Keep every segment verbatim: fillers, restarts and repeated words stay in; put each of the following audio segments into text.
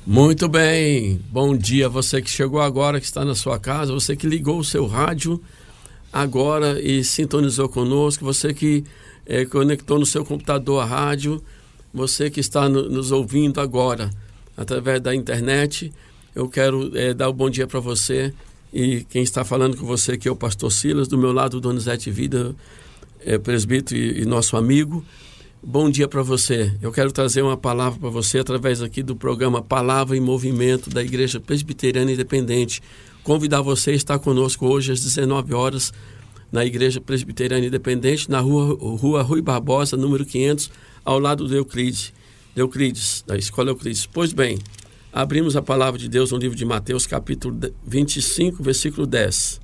Muito bem, bom dia você que chegou agora, que está na sua casa, você que ligou o seu rádio agora e sintonizou conosco, você que é, conectou no seu computador a rádio, você que está no, nos ouvindo agora através da internet. Eu quero é, dar um bom dia para você, e quem está falando com você aqui é o pastor Silas, do meu lado Donizete Vida, é, presbítero e, e nosso amigo. Bom dia para você. Eu quero trazer uma palavra para você através aqui do programa Palavra em Movimento da Igreja Presbiteriana Independente. Convidar você a estar conosco hoje às dezenove horas na Igreja Presbiteriana Independente, na rua, rua Rui Barbosa, número quinhentos, ao lado do Euclides, de Euclides, da Escola Euclides. Pois bem, abrimos a palavra de Deus no livro de Mateus, capítulo vinte e cinco, versículo dez.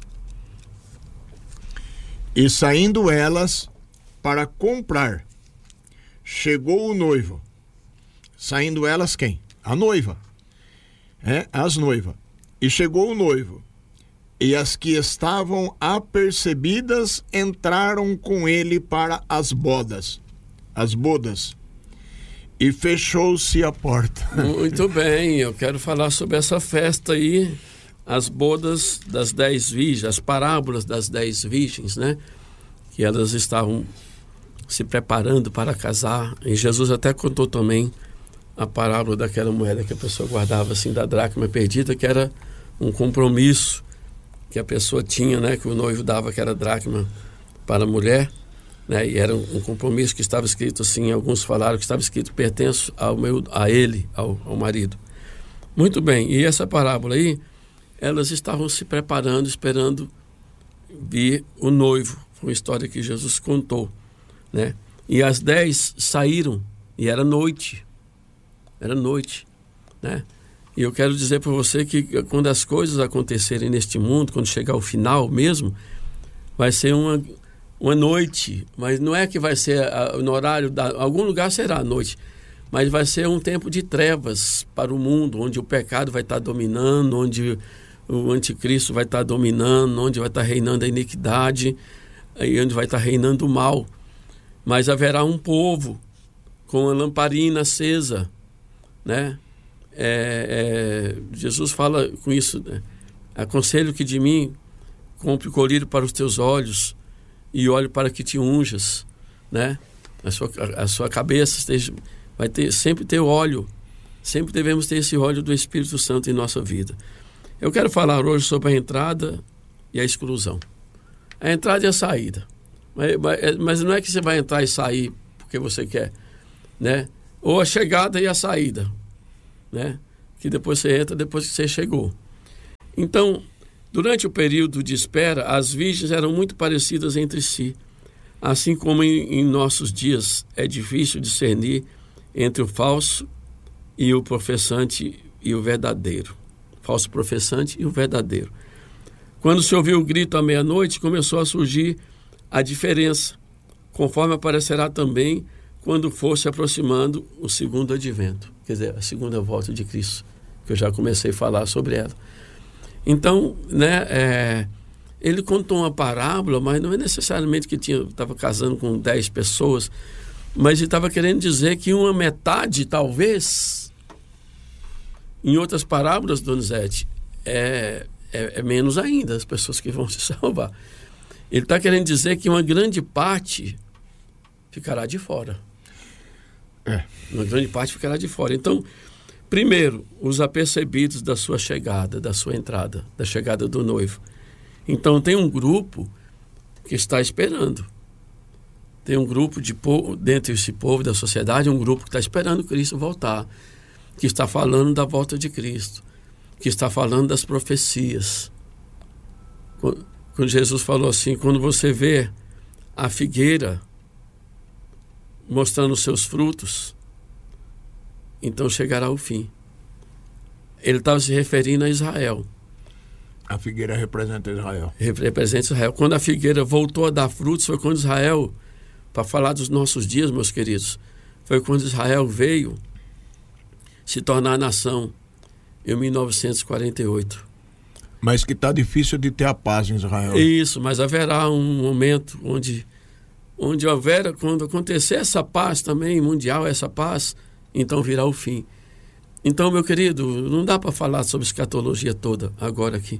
E saindo elas para comprar, chegou o noivo. Saindo elas quem? A noiva. É, as noivas. E chegou o noivo. E as que estavam apercebidas entraram com ele para as bodas. As bodas. E fechou-se a porta. Muito bem, eu quero falar sobre essa festa aí, as bodas das dez virgens, as parábolas das dez virgens, né? Que elas estavam se preparando para casar. E Jesus até contou também a parábola daquela moeda que a pessoa guardava assim, da dracma perdida, que era um compromisso que a pessoa tinha, né, que o noivo dava aquela dracma para a mulher, né, e era um, um compromisso que estava escrito assim, alguns falaram que estava escrito pertence ao meu, a ele, ao, ao marido. Muito bem, e essa parábola aí, elas estavam se preparando, esperando vir o noivo. Foi uma história que Jesus contou, né? E as dez saíram, e era noite, era noite, né? E eu quero dizer para você que quando as coisas acontecerem neste mundo, quando chegar ao final mesmo, vai ser uma, uma noite, mas não é que vai ser a, no horário, da, algum lugar será à noite, mas vai ser um tempo de trevas para o mundo, onde o pecado vai estar dominando, onde o anticristo vai estar dominando, onde vai estar reinando a iniquidade, e onde vai estar reinando o mal. Mas haverá um povo com a lamparina acesa, né? É, é, Jesus fala com isso, né? Aconselho que de mim compre colírio para os teus olhos e óleo para que te unjas, né? A sua, a, a sua cabeça esteja, vai ter, sempre ter óleo, sempre devemos ter esse óleo do Espírito Santo em nossa vida. Eu quero falar hoje sobre a entrada e a exclusão. A entrada e a saída. Mas, mas, mas não é que você vai entrar e sair porque você quer, né? Ou a chegada e a saída, né? Que depois você entra depois que você chegou. Então, durante o período de espera, as virgens eram muito parecidas entre si. Assim como em, em nossos dias é difícil discernir entre o falso e o professante e o verdadeiro. Falso professante e o verdadeiro. Quando se ouviu o grito à meia-noite, começou a surgir a diferença, conforme aparecerá também quando for se aproximando o segundo advento, quer dizer, a segunda volta de Cristo, que eu já comecei a falar sobre ela. Então, né, é, ele contou uma parábola, mas não é necessariamente que estava casando com dez pessoas, mas ele estava querendo dizer que uma metade, talvez, em outras parábolas, Donizete, é, é, é menos ainda as pessoas que vão se salvar. Ele está querendo dizer que uma grande parte ficará de fora. É. Uma grande parte ficará de fora. Então, primeiro, os apercebidos da sua chegada, da sua entrada, da chegada do noivo. Então, tem um grupo que está esperando. Tem um grupo de povo, dentro desse povo, da sociedade, um grupo que está esperando Cristo voltar, que está falando da volta de Cristo, que está falando das profecias. Quando Jesus falou assim, quando você vê a figueira mostrando os seus frutos, então chegará o fim. Ele estava se referindo a Israel. A figueira representa Israel. Representa Israel. Quando a figueira voltou a dar frutos, foi quando Israel, para falar dos nossos dias, meus queridos, foi quando Israel veio se tornar nação em mil novecentos e quarenta e oito. Mas que está difícil de ter a paz em Israel. Isso, mas haverá um momento onde, onde houver, quando acontecer essa paz também mundial, essa paz, então virá o fim. Então, meu querido, não dá para falar sobre escatologia toda agora aqui,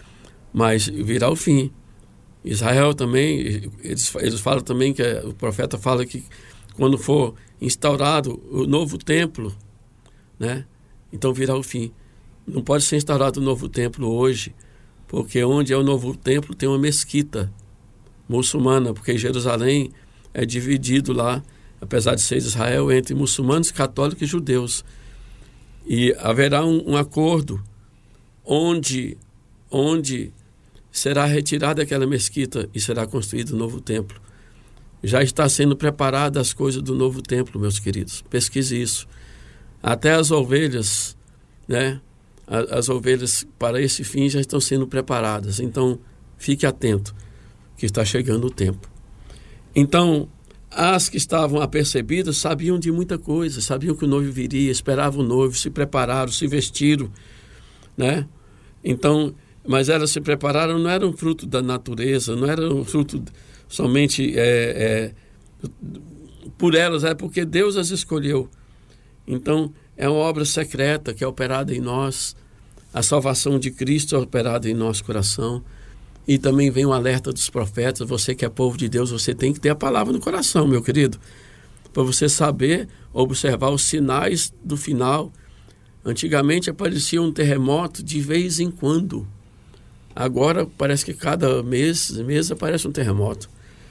mas virá o fim. Israel também, eles, eles falam também que o profeta fala que quando for instaurado o novo templo, né? Então virá o fim. Não pode ser instaurado o novo templo hoje, porque onde é o novo templo tem uma mesquita muçulmana, porque Jerusalém é dividido lá, apesar de ser Israel, entre muçulmanos, católicos e judeus. E haverá um, um acordo onde, onde será retirada aquela mesquita e será construído um novo templo. Já está sendo preparada as coisas do novo templo, meus queridos. Pesquise isso. Até as ovelhas, né? As, as ovelhas para esse fim já estão sendo preparadas. Então, fique atento, que está chegando o tempo. Então, as que estavam apercebidas sabiam de muita coisa, sabiam que o noivo viria, esperavam o noivo, se prepararam, se vestiram, né? Então, mas elas se prepararam, não era um fruto da natureza, não era um fruto somente é, é, por elas, é porque Deus as escolheu. Então, é uma obra secreta que é operada em nós, a salvação de Cristo é operada em nosso coração. E também vem um alerta dos profetas, você que é povo de Deus, você tem que ter a palavra no coração, meu querido, para você saber observar os sinais do final. Antigamente aparecia um terremoto de vez em quando. Agora parece que cada mês, mês aparece um terremoto.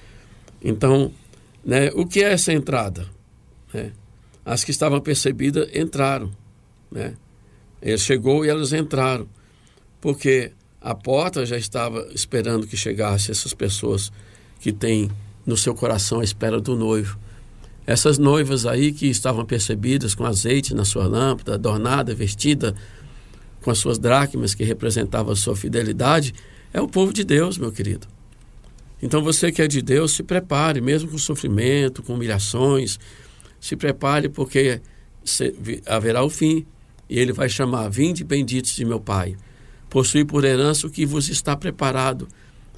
Então, né, o que é essa entrada? Né? As que estavam percebidas entraram. Né? Ele chegou e elas entraram, porque a porta já estava esperando que chegassem essas pessoas que têm no seu coração a espera do noivo. Essas noivas aí que estavam percebidas com azeite na sua lâmpada, adornada, vestida com as suas dracmas que representavam a sua fidelidade, é o povo de Deus, meu querido. Então você que é de Deus, se prepare, mesmo com sofrimento, com humilhações, se prepare porque haverá o fim e ele vai chamar: vinde benditos de meu Pai, possui por herança o que vos está preparado.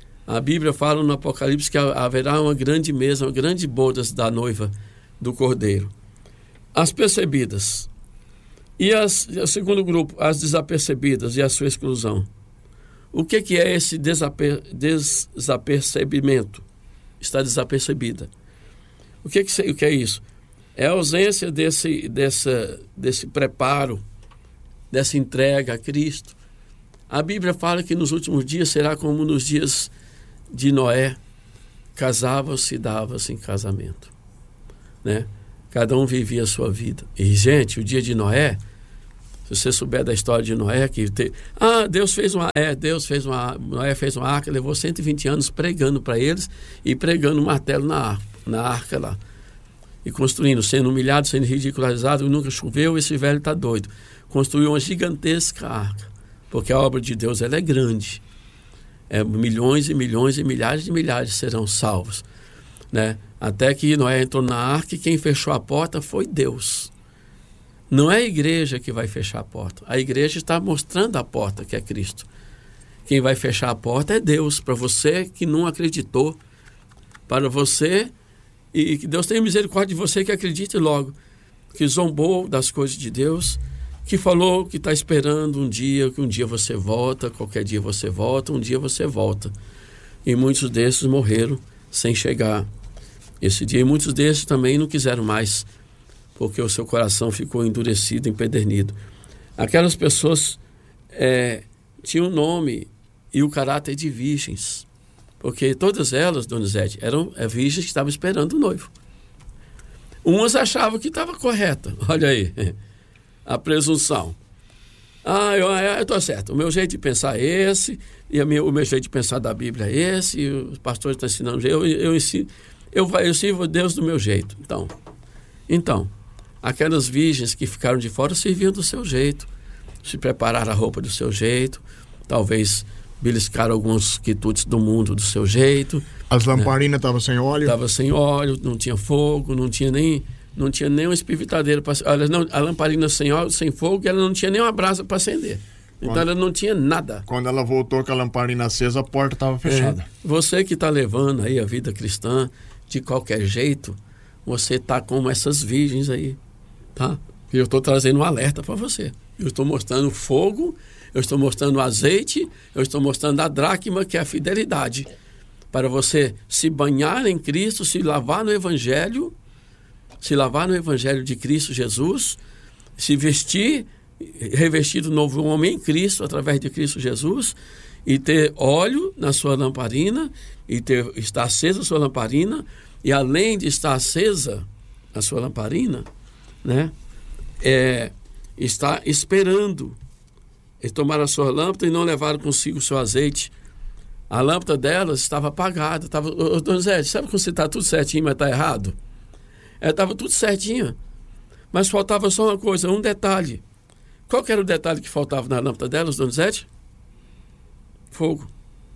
A Bíblia fala no Apocalipse que haverá uma grande mesa, uma grande bodas da noiva do Cordeiro. As percebidas. E as, o segundo grupo, as desapercebidas e a sua exclusão. O que, que é esse desaper, desapercebimento? Está desapercebida. O que, que, o que é isso? É a ausência desse, dessa, desse preparo, dessa entrega a Cristo. A Bíblia fala que nos últimos dias será como nos dias de Noé. Casava-se e dava-se em casamento. Né? Cada um vivia a sua vida. E, gente, o dia de Noé, se você souber da história de Noé, que te... ah, Deus fez uma é, Deus fez uma Noé fez uma arca, levou cento e vinte anos pregando para eles e pregando martelo na arca, na arca lá. E construindo, sendo humilhado, sendo ridicularizado, nunca choveu, esse velho está doido. Construiu uma gigantesca arca, porque a obra de Deus ela é grande. É, milhões e milhões e milhares de milhares serão salvos. Né? Até que Noé entrou na arca e quem fechou a porta foi Deus. Não é a igreja que vai fechar a porta. A igreja está mostrando a porta, que é Cristo. Quem vai fechar a porta é Deus, para você que não acreditou. Para você, e que Deus tenha misericórdia de você que acredite logo, que zombou das coisas de Deus, que falou que está esperando um dia, que um dia você volta, qualquer dia você volta, um dia você volta. E muitos desses morreram sem chegar esse dia. E muitos desses também não quiseram mais, porque o seu coração ficou endurecido, empedernido. Aquelas pessoas é, tinham um nome e o caráter de virgens, porque todas elas, Donizete, eram é, virgens que estavam esperando o noivo. Umas achavam que estava correta, olha aí, a presunção. Ah, eu estou certo, o meu jeito de pensar é esse, e a minha, o meu jeito de pensar da Bíblia é esse, e os pastores estão ensinando, eu, eu, ensino, eu, eu sirvo Deus do meu jeito. Então, então, aquelas virgens que ficaram de fora serviam do seu jeito, se prepararam a roupa do seu jeito, talvez beliscaram alguns quitutes do mundo do seu jeito. As lamparinas estavam, né? Sem óleo? Estava sem óleo, não tinha fogo, não tinha nem, não tinha nem uma espivitadeira para acender. A lamparina sem óleo, sem fogo, ela não tinha nem uma brasa para acender. Então quando, ela não tinha nada. Quando ela voltou com a lamparina acesa, a porta estava fechada. É, você que está levando aí a vida cristã de qualquer jeito, você está como essas virgens aí, tá? Eu estou trazendo um alerta para você. Eu estou mostrando fogo, eu estou mostrando azeite, eu estou mostrando a dracma, que é a fidelidade. Para você se banhar em Cristo, se lavar no Evangelho, se lavar no Evangelho de Cristo Jesus, se vestir, revestir do novo homem em Cristo, através de Cristo Jesus, e ter óleo na sua lamparina, e ter, estar acesa a sua lamparina, e além de estar acesa a sua lamparina, né, é, está esperando. Eles tomaram a sua lâmpada e não levaram consigo o seu azeite. A lâmpada delas estava apagada. Estava, ô, Dona Zé, sabe quando você está tudo certinho, mas está errado? Ela estava tudo certinho. Mas faltava só uma coisa, um detalhe. Qual que era o detalhe que faltava na lâmpada delas, Dona Zé? Fogo.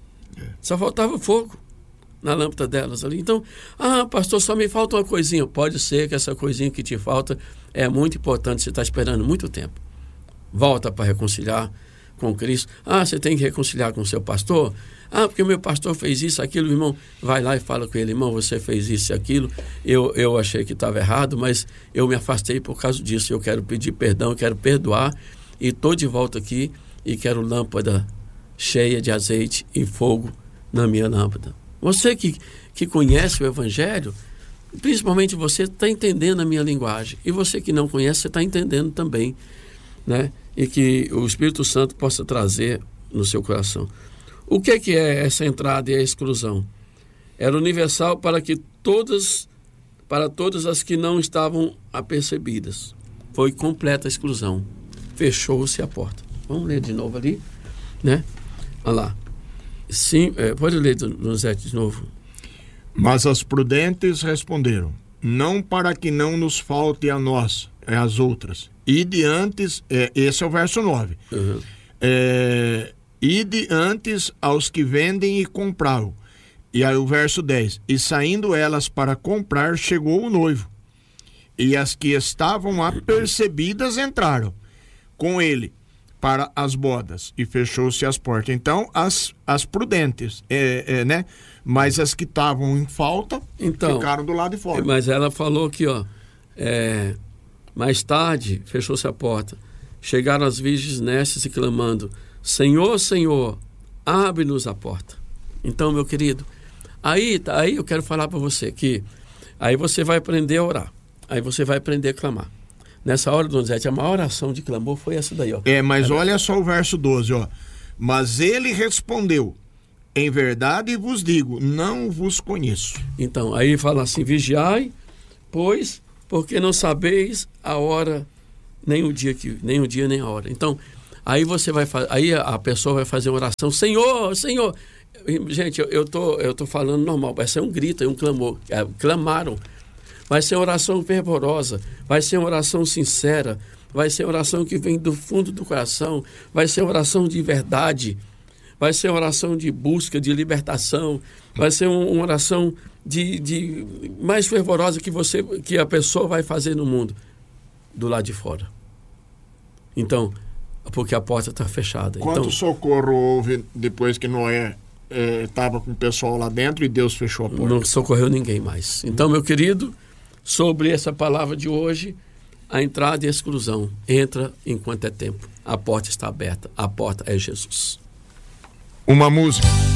Só faltava fogo na lâmpada delas ali. Então, ah, pastor, só me falta uma coisinha. Pode ser que essa coisinha que te falta é muito importante, você está esperando muito tempo. Volta para reconciliar com Cristo. Ah, você tem que reconciliar com o seu pastor? Ah, porque o meu pastor fez isso, aquilo, irmão. Vai lá e fala com ele, irmão, você fez isso e aquilo. Eu, eu achei que estava errado, mas eu me afastei por causa disso. Eu quero pedir perdão, eu quero perdoar. E estou de volta aqui e quero lâmpada cheia de azeite e fogo na minha lâmpada. Você que, que conhece o Evangelho, principalmente você está entendendo a minha linguagem. E você que não conhece, você está entendendo também, né? E que o Espírito Santo possa trazer no seu coração. O que é, que é essa entrada e a exclusão? Era universal para que todas, para todas as que não estavam apercebidas. Foi completa a exclusão. Fechou-se a porta. Vamos ler de novo ali, né? Olha lá. Sim, é, pode ler, Dona Zé, de novo. Mas as prudentes responderam: não para que não nos falte a nós, é as outras. Ide antes, é, esse é o verso nove. Uhum. É, ide antes aos que vendem e compraram. E aí o verso dez. E saindo elas para comprar, chegou o noivo. E as que estavam apercebidas entraram com ele para as bodas, e fechou-se as portas. Então, as, as prudentes, é, é, né? Mas as que estavam em falta, então, ficaram do lado de fora. Mas ela falou aqui, ó, é, mais tarde, fechou-se a porta. Chegaram as virgens nestas e clamando: Senhor, Senhor, abre-nos a porta. Então, meu querido, aí, aí eu quero falar para você que aí você vai aprender a orar. Aí você vai aprender a clamar. Nessa hora, Dona Zé, a maior oração de clamor foi essa daí, ó. É, mas olha só o verso doze, ó. Mas ele respondeu: em verdade vos digo, não vos conheço. Então, aí fala assim: vigiai, pois, porque não sabeis a hora, nem o dia, que, nem o dia, nem a hora. Então, aí você vai fazer, aí a pessoa vai fazer uma oração: Senhor, Senhor. Gente, eu, eu, tô, eu tô falando normal, vai ser um grito, um clamor. É, clamaram. Vai ser uma oração fervorosa, vai ser uma oração sincera, vai ser uma oração que vem do fundo do coração, vai ser uma oração de verdade, vai ser uma oração de busca, de libertação, vai ser um, uma oração de, de mais fervorosa que, você, que a pessoa vai fazer no mundo, do lado de fora. Então, porque a porta está fechada. Quanto então, socorro houve depois que Noé estava eh, com o pessoal lá dentro e Deus fechou a porta? Não socorreu ninguém mais. Então, meu querido, sobre essa palavra de hoje, a entrada e a exclusão. Entra enquanto é tempo. A porta está aberta. A porta é Jesus. Uma música.